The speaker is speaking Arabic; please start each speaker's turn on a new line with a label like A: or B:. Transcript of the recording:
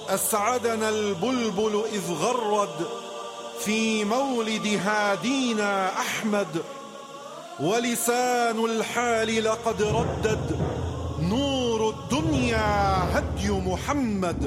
A: أسعدنا البلبل إذ غرد في مولد هادينا أحمد، ولسان الحال لقد ردد نور الدنيا هدي محمد.